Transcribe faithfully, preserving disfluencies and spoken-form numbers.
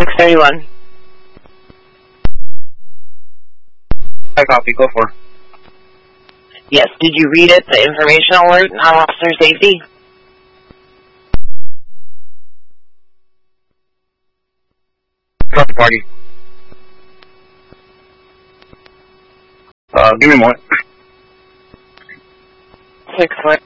six thirty-one. I copy. Go for. Yes, did you read it, the information alert on officer safety? Copy party. Uh, give me a moment. six one.